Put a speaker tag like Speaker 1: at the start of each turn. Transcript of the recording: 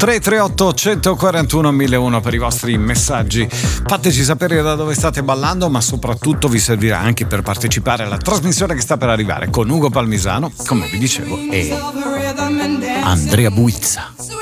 Speaker 1: 338 141 1001 per i vostri messaggi. Fateci sapere da dove state ballando, ma soprattutto vi servirà anche per partecipare alla trasmissione che sta per arrivare con Ugo Palmisano, come vi dicevo, e Andrea Buizza.